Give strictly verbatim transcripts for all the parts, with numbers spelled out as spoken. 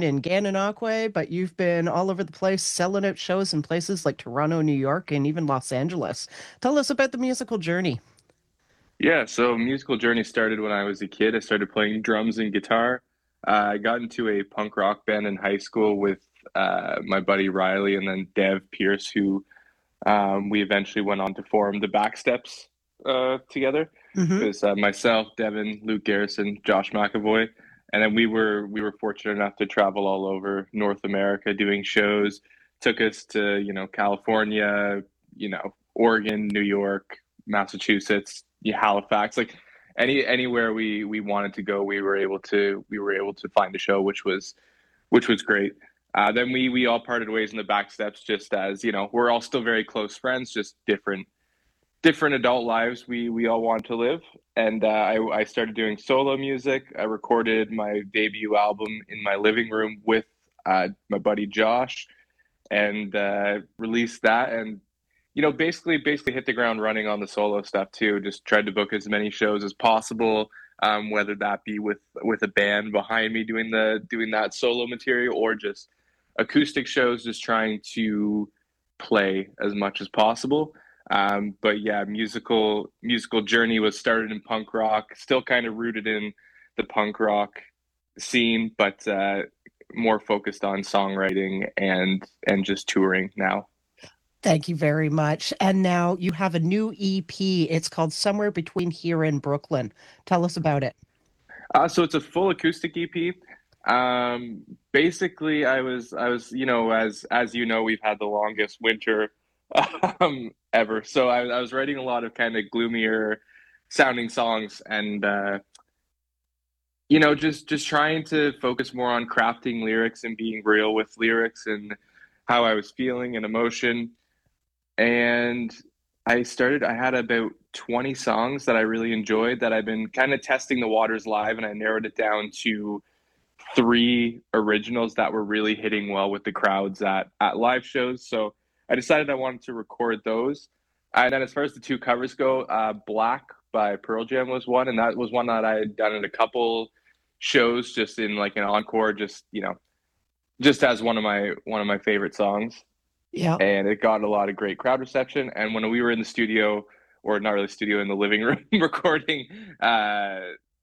born in Gananoque, but you've been all over the place selling out shows in places like Toronto, New York, and even Los Angeles. Tell us about the musical journey. Yeah, so musical journey started when I was a kid. I started playing drums and guitar. Uh, I got into a punk rock band in high school with uh, my buddy Riley and then Dev Pierce, who um, we eventually went on to form the Backsteps uh, together. It Hmm. was uh, myself, Devin, Luke Garrison, Josh McAvoy, and then we were we were fortunate enough to travel all over North America doing shows. Took us to, you know, California, you know, Oregon, New York, Massachusetts, yeah, Halifax, like any anywhere we we wanted to go, we were able to we were able to find a show, which was which was great. Uh, then we we all parted ways in the back steps, just as you know, we're all still very close friends, just different different adult lives we we all want to live. And uh, I I started doing solo music. I recorded my debut album in my living room with uh, my buddy Josh, and uh, released that. And you know, basically basically hit the ground running on the solo stuff too. Just tried to book as many shows as possible. Um, whether that be with with a band behind me doing the doing that solo material or just acoustic shows, just trying to play as much as possible. Um, but yeah, musical musical journey was started in punk rock, still kind of rooted in the punk rock scene, but uh, more focused on songwriting and and just touring now. Thank you very much. And now you have a new E P. It's called Somewhere Between Here and Brooklyn. Tell us about it. Uh, so it's a full acoustic E P. Um, basically, I was I was you know, as as you know, we've had the longest winter um, ever. So I, I was writing a lot of kind of gloomier sounding songs, and uh, you know, just just trying to focus more on crafting lyrics and being real with lyrics and how I was feeling and emotion. And I started, I had about twenty songs that I really enjoyed that I've been kind of testing the waters live, and I narrowed it down to three originals that were really hitting well with the crowds at, at live shows. So I decided I wanted to record those. And then as far as the two covers go, uh, Black by Pearl Jam was one, and that was one that I had done in a couple shows just in like an encore, just, you know, just as one of my one of my favorite songs, Yeah. and it got a lot of great crowd reception. And when we were in the studio, or not really studio, in the living room recording uh,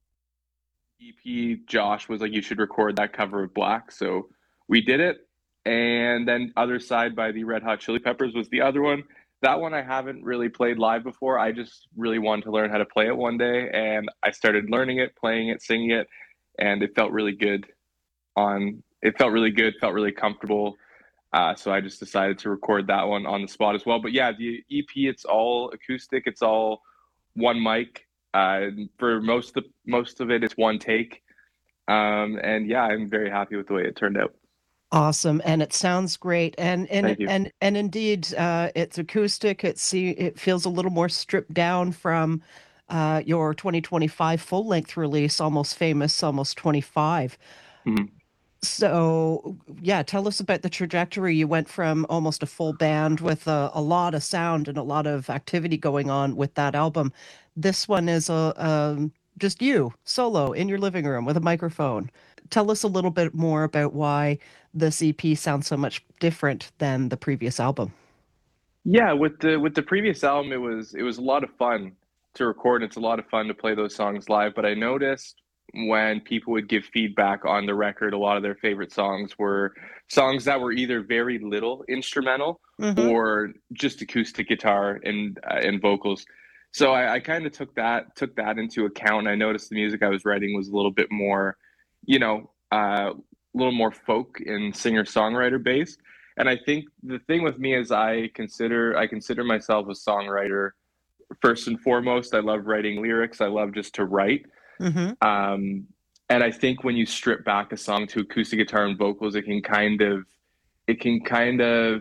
E P, Josh was like, "You should record that cover of Black." So we did it. And then Other Side by the Red Hot Chili Peppers was the other one. That one I haven't really played live before. I just really wanted to learn how to play it one day, and I started learning it, playing it, singing it, and it felt really good on it felt really good, felt really comfortable. Uh, so I just decided to record that one on the spot as well. But yeah, the E P, it's all acoustic. It's all one mic. Uh, for most of the, most of it, it's one take. Um, and yeah, I'm very happy with the way it turned out. Awesome, and it sounds great, and and Thank you. and and indeed, uh, it's acoustic. It see it feels a little more stripped down from uh, your twenty twenty-five full length release, Almost Famous, Almost twenty-five. Mhm. So, yeah, tell us about the trajectory. You went from almost a full band with a, a lot of sound and a lot of activity going on with that album. This one is a um, just you solo in your living room with a microphone. Tell us a little bit more about why this E P sounds so much different than the previous album. Yeah, with the with the previous album, it was it was a lot of fun to record. It's a lot of fun to play those songs live. But I noticed when people would give feedback on the record, a lot of their favorite songs were songs that were either very little instrumental Hmm. or just acoustic guitar and uh, and vocals. So I, I kind of took that took that into account, and I noticed the music I was writing was a little bit more, you know, uh, a little more folk and singer songwriter based. And I think the thing with me is I consider I consider myself a songwriter first and foremost. I love writing lyrics. I love just to write. Hmm. Um, and I think when you strip back a song to acoustic guitar and vocals, it can kind of it can kind of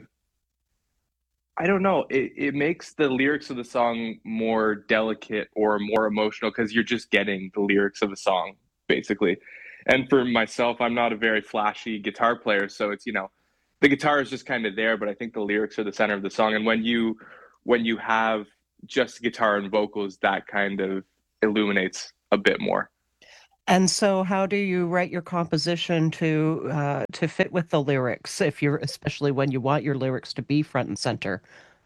I don't know, it, it makes the lyrics of the song more delicate or more emotional because you're just getting the lyrics of a song, basically. And for myself, I'm not a very flashy guitar player, so it's, you know, the guitar is just kind of there, but I think the lyrics are the center of the song. And when you when you have just guitar and vocals, that kind of illuminates a bit more. And so how do you write your composition to uh, to fit with the lyrics, if you're especially when you want your lyrics to be front and center?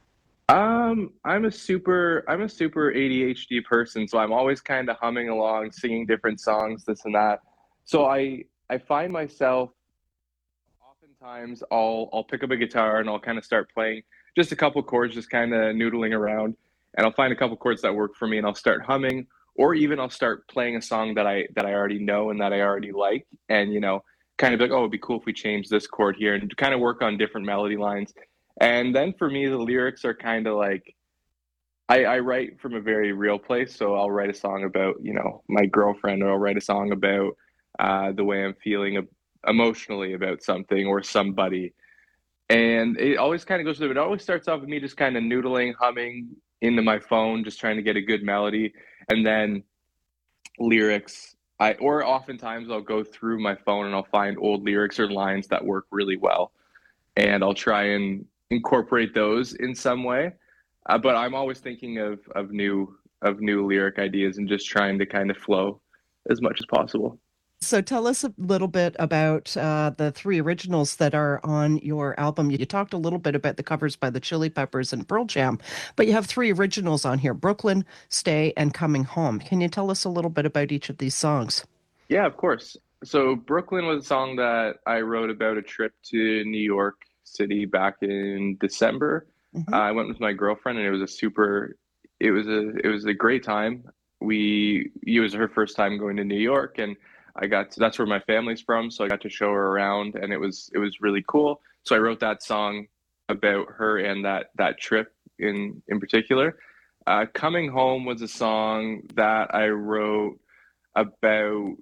Um, I'm a super I'm a super A D H D person, so I'm always kind of humming along, singing different songs, this and that. So I I find myself oftentimes I'll I'll pick up a guitar and I'll kind of start playing just a couple chords, just kind of noodling around, and I'll find a couple chords that work for me, and I'll start humming, or even I'll start playing a song that I that I already know and that I already like, and you know, kind of like, oh, it'd be cool if we change this chord here, and kind of work on different melody lines. And then for me, the lyrics are kind of like I, I write from a very real place, so I'll write a song about, you know, my girlfriend, or I'll write a song about uh, the way I'm feeling emotionally about something or somebody. And it always kind of goes through, it always starts off with me just kind of noodling, humming into my phone, just trying to get a good melody. And then lyrics, I, or oftentimes I'll go through my phone and I'll find old lyrics or lines that work really well. And I'll try and incorporate those in some way. Uh, but I'm always thinking of, of new, of new lyric ideas and just trying to kind of flow as much as possible. So tell us a little bit about uh, the three originals that are on your album. You talked a little bit about the covers by the Chili Peppers and Pearl Jam, but you have three originals on here: Brooklyn, Stay, and Coming Home. Can you tell us a little bit about each of these songs? Yeah, of course. So Brooklyn was a song that I wrote about a trip to New York City back in December. Uh, Hmm. I went with my girlfriend, and it was a super, it was a, it was a great time. We, it was her first time going to New York, and I got to, that's where my family's from, so I got to show her around, and it was, it was really cool. So I wrote that song about her and that that trip in in particular. Uh, Coming Home was a song that I wrote about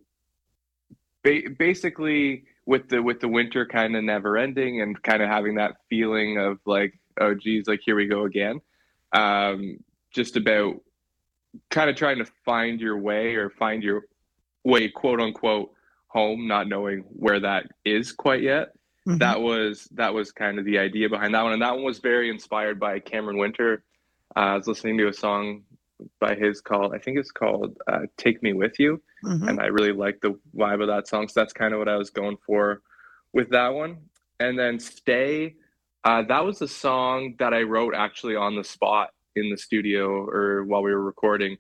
ba basically with the with the winter kind of never ending and kind of having that feeling of like, oh geez, like here we go again. Um, just about kind of trying to find your way or find your way, quote unquote, home, not knowing where that is quite yet. Hmm. That was that was kind of the idea behind that one, and that one was very inspired by Cameron Winter. Uh, I was listening to a song by his called, I think it's called uh, "Take Me With You," Hmm. and I really like the vibe of that song. So that's kind of what I was going for with that one. And then "Stay," uh, that was a song that I wrote actually on the spot in the studio or while we were recording.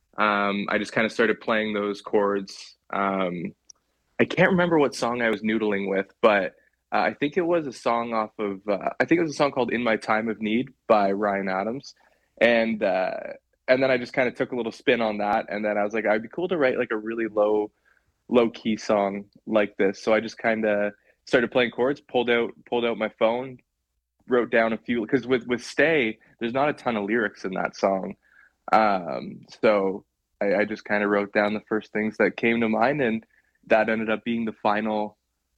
Um, I just kind of started playing those chords. Um, I can't remember what song I was noodling with, but uh, I think it was a song off of, uh, I think it was a song called "In My Time of Need" by Ryan Adams, and uh, and then I just kind of took a little spin on that, and then I was like, I'd be cool to write like a really low low key song like this. So I just kind of started playing chords, pulled out pulled out my phone, wrote down a few because with with "Stay," there's not a ton of lyrics in that song, um, so I, I just kind of wrote down the first things that came to mind, and that ended up being the final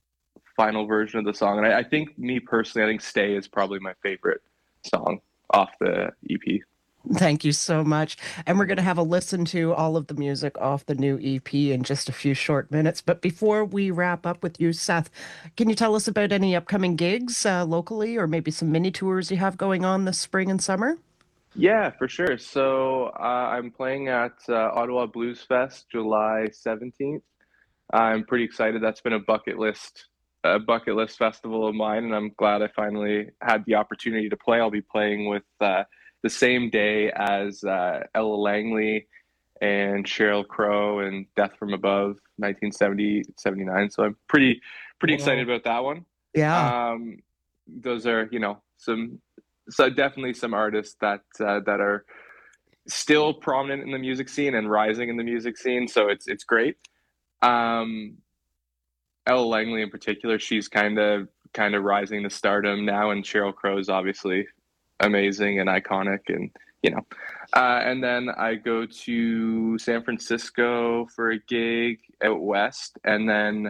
final version of the song. And I, I think me personally, I think "Stay" is probably my favorite song off the E P. Thank you so much. And we're going to have a listen to all of the music off the new E P in just a few short minutes. But before we wrap up with you, Seth, can you tell us about any upcoming gigs uh, locally or maybe some mini tours you have going on this spring and summer? Yeah, for sure. So uh, I'm playing at uh, Ottawa Blues Fest July seventeenth. I'm pretty excited. That's been a bucket list a bucket list festival of mine, and I'm glad I finally had the opportunity to play. I'll be playing with uh, the same day as uh, Ella Langley and Sheryl Crow and Death from Above, nineteen seventy seventy-nine. So I'm pretty pretty excited Whoa. about that one. Yeah. Um, those are, you know, some so definitely some artists that uh, that are still prominent in the music scene and rising in the music scene. So it's it's great. Um, Ella Langley in particular, she's kind of kind of rising to stardom now, and Sheryl Crow is obviously amazing and iconic, and you know. Uh, and then I go to San Francisco for a gig out west, and then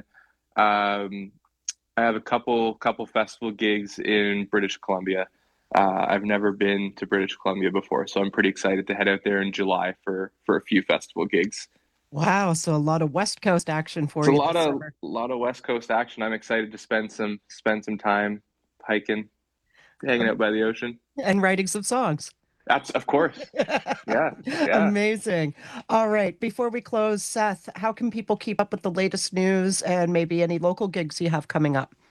um, I have a couple couple festival gigs in British Columbia. Uh, I've never been to British Columbia before, so I'm pretty excited to head out there in July for for a few festival gigs. Wow. So a lot of West Coast action It's for a you lot this of summer lot of West Coast action. I'm excited to spend some spend some time hiking, hanging out by the ocean. and writing some songs. That's of course. Yeah, yeah. Amazing. All right. Before we close, Seth, how can people keep up with the latest news and maybe any local gigs you have coming up?